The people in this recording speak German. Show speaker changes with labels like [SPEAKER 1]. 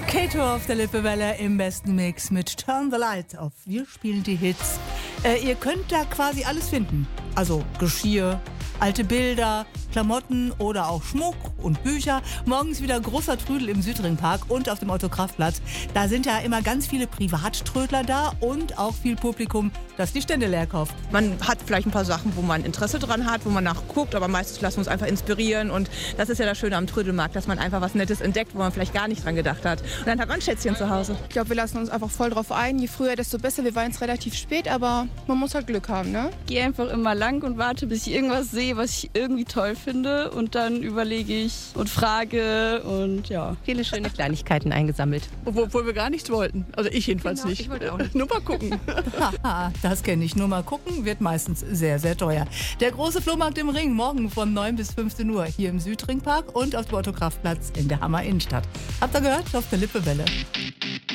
[SPEAKER 1] Kato auf der Lippewelle im besten Mix mit Turn the Light auf. Wir spielen die Hits. Ihr könnt da quasi alles finden. Also Geschirr, alte Bilder, Klamotten oder auch Schmuck und Bücher. Morgens wieder großer Trüdel im Südringpark und auf dem Otto-Kraft-Platz. Da sind ja immer ganz viele Privattrödler da und auch viel Publikum, das die Stände leer kauft.
[SPEAKER 2] Man hat vielleicht ein paar Sachen, wo man Interesse dran hat, wo man nachguckt, aber meistens lassen wir uns einfach inspirieren. Und das ist ja das Schöne am Trödelmarkt, dass man einfach was Nettes entdeckt, wo man vielleicht gar nicht dran gedacht hat. Und dann hat man ein Schätzchen zu Hause.
[SPEAKER 3] Ich glaube, wir lassen uns einfach voll drauf ein. Je früher, desto besser. Wir waren jetzt relativ spät, aber man muss halt Glück haben, ne?
[SPEAKER 4] Ich gehe einfach immer lang und warte, bis ich irgendwas sehe, was ich irgendwie toll finde. Und dann überlege ich und frage und ja.
[SPEAKER 5] Viele schöne Kleinigkeiten eingesammelt.
[SPEAKER 6] Obwohl wir gar nichts wollten. Also ich jedenfalls nicht.
[SPEAKER 5] Ich wollte auch nicht.
[SPEAKER 6] Nur mal gucken.
[SPEAKER 1] Haha, das kenne ich. Nur mal gucken, wird meistens sehr, sehr teuer. Der große Flohmarkt im Ring, morgen von 9 bis 15 Uhr hier im Südringpark und auf dem Otto-Kraft-Platz in der Hammer Innenstadt. Habt ihr gehört? Auf der Lippewelle.